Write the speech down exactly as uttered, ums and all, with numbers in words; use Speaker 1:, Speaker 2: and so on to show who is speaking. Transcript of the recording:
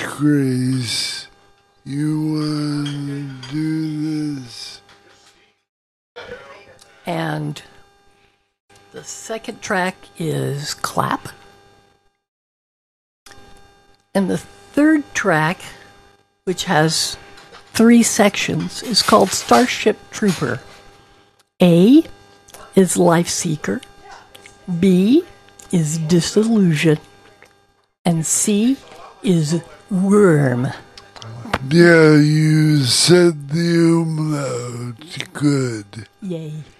Speaker 1: Grace. You want to do this?
Speaker 2: And the second track is Clap. And the third track, which has three sections, is called Starship Trooper. A is Life Seeker. B is Disillusion. And C is Worm.
Speaker 1: Yeah, you said the umlaut. Good.
Speaker 2: Yay.